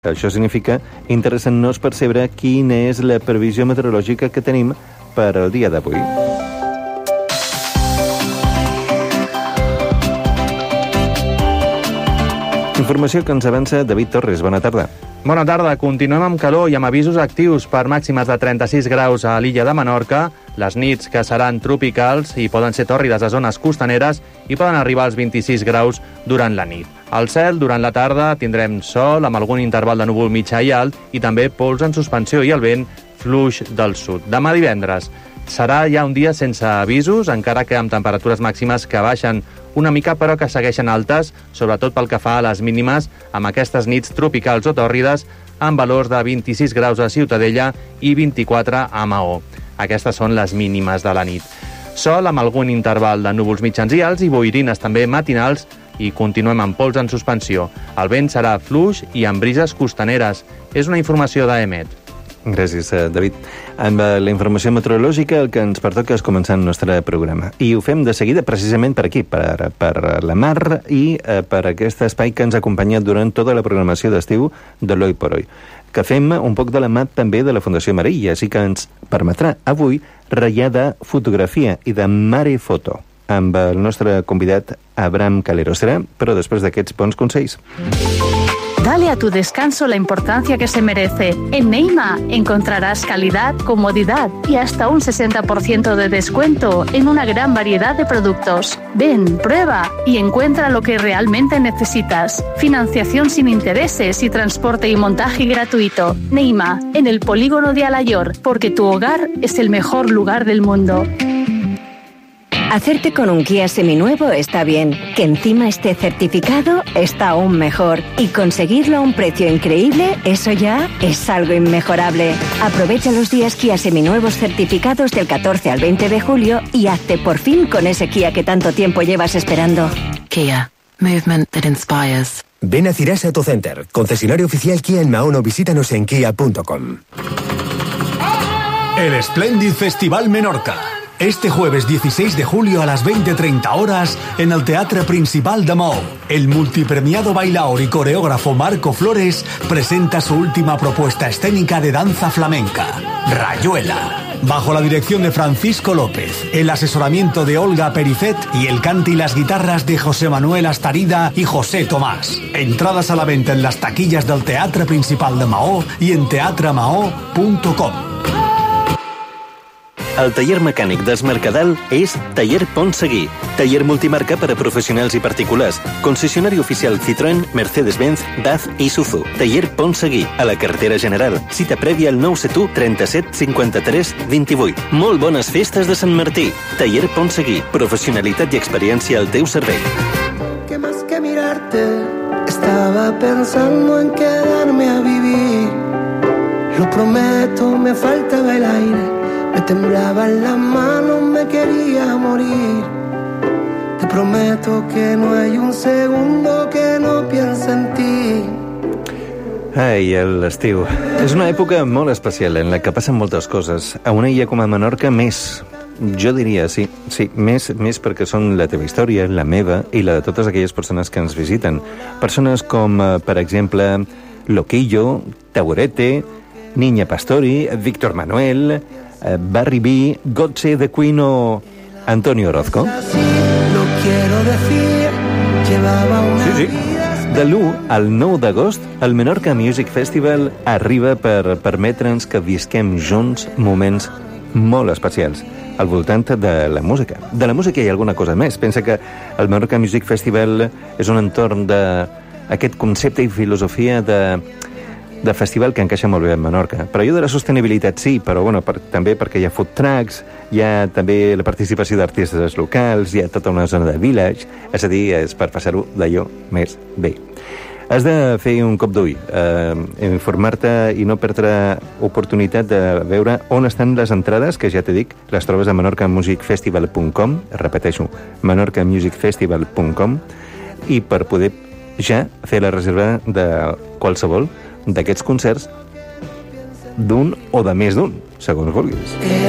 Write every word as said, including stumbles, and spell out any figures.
Això significa interessant-nos percebre quina és la previsió meteorològica que tenim per al dia d'avui. Informació que ens avança David Torres. Bona tarda. Bona tarda. Continuem amb calor i amb avisos actius per màximes de trenta-sis graus a l'illa de Menorca, les nits que seran tropicals i poden ser tòrrides a zones costaneres i poden arribar als vint-i-sis graus durant la nit. Al cel, durant la tarda, tindrem sol amb algun interval de núvol mitjà i alt i també pols en suspensió i el vent fluix del sud. Demà divendres serà ja un dia sense avisos, encara que amb temperatures màximes que baixen una mica però que segueixen altes, sobretot pel que fa a les mínimes, amb aquestes nits tropicals o tòrrides amb valors de vint-i-sis graus a Ciutadella i vint-i-quatre a Maó. Aquestes són les mínimes de la nit. Sol amb algun interval de núvols mitjans i alts i boirines també matinals i continuem amb pols en suspensió. El vent serà fluix i amb brises costaneres. És una informació d'Emet. Gràcies, David. Amb la informació meteorològica el que ens pertoca és començar el nostre programa. I ho fem de seguida precisament per aquí, per, per la mar i eh, per aquest espai que ens ha acompanyat durant tota la programació d'estiu de l'Hoy por Hoy, que fem un poc de la mà també de la Fundació Marilla, així que ens permetrà avui ratllar de fotografia i de Mare Foto amb el nostre convidat Abraham Calero. Serà, però després d'aquests bons consells. Dale a tu descanso la importancia que se merece. En Neima encontrarás calidad, comodidad y hasta un sesenta por ciento de descuento en una gran variedad de productos. Ven, prueba y encuentra lo que realmente necesitas. Financiación sin intereses y transporte y montaje gratuito. Neima, en el polígono de Alayor, porque tu hogar es el mejor lugar del mundo. Hacerte con un Kia seminuevo está bien, que encima esté certificado está aún mejor, y conseguirlo a un precio increíble, eso ya es algo inmejorable. Aprovecha los días Kia seminuevos certificados del catorce al veinte de julio y hazte por fin con ese Kia que tanto tiempo llevas esperando. Kia, movement that inspires. Ven a Cirasa Autocenter, concesionario oficial Kia en Mahón o visítanos en kia punto com. El Splendid Festival Menorca. Este jueves dieciséis de julio a las veinte treinta horas en el Teatre Principal de Maó. El multipremiado bailaor y coreógrafo Marco Flores presenta su última propuesta escénica de danza flamenca, Rayuela. Bajo la dirección de Francisco López, el asesoramiento de Olga Perifet y el cante y las guitarras de José Manuel Astarida y José Tomás. Entradas a la venta en las taquillas del Teatre Principal de Maó y en teatre mahó punto com. El taller mecànic d'Es Mercadal és Taller Ponsegui, taller multimarca per a professionals i particulars, concessionari oficial Citroën, Mercedes-Benz, D A Z i Isuzu. Taller Ponsegui, a la carretera General. Cita prèvia al nou set u trenta-set cinquanta-tres vint-i-vuit. Molt bones festes de Sant Martí. Taller Ponsegui, professionalitat i experiència al teu servei. Que más que mirarte, estaba pensando en quedarme a vivir. Lo prometo, me faltaba el aire. Me temblaban las manos, me quería morir. Te prometo que no hay un segundo que no piense en ti. Ai, l'estiu. És una època molt especial en la que passen moltes coses. A una illa com a Menorca, més. Jo diria, sí, sí, més, més perquè són la teva història, la meva i la de totes aquelles persones que ens visiten. Persones com, per exemple, Loquillo, Taburete, Niña Pastori, Víctor Manuel, Barry B, Gotze de Queen o Antonio Orozco. Sí, sí. De l'u al nou d'agost, el Menorca Music Festival arriba per permetre'ns que visquem junts moments molt especials al voltant de la música. De la música hi ha alguna cosa més. Pensa que el Menorca Music Festival és un entorn d'aquest concepte i filosofia de de festival que encaixa molt bé a Menorca. Però allò de la sostenibilitat sí, però bueno, per, també perquè hi ha food trucks, hi ha també la participació d'artistes locals, hi ha tota una zona de village, és a dir, és per passar-ho d'allò més bé. Has de fer un cop d'ull, eh, informar-te i no perdre oportunitat de veure on estan les entrades, que ja t'he dit, les trobes a menorca music festival punt com, repeteixo, menorca music festival punt com, i per poder ja fer la reserva de qualsevol d'aquests concerts d'un o de més d'un, segons vulguis.